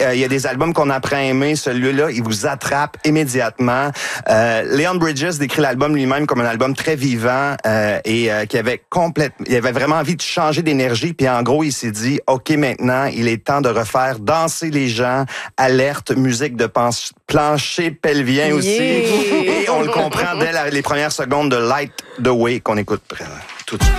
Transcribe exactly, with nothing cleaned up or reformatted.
euh, il y a des albums qu'on apprend à aimer. Celui-là, il vous attrape immédiatement. Euh, Leon Bridges décrit l'album lui-même comme un album très vivant euh, et euh, qui avait complètement, il avait vraiment envie de changer d'énergie. Puis en gros, il s'est dit, ok, maintenant, il est temps de refaire danser les gens. Alerte, musique de penche, plancher pelvien aussi. Yeah. Et on le comprend dès la, les premières secondes de Light the Way qu'on écoute tout de suite.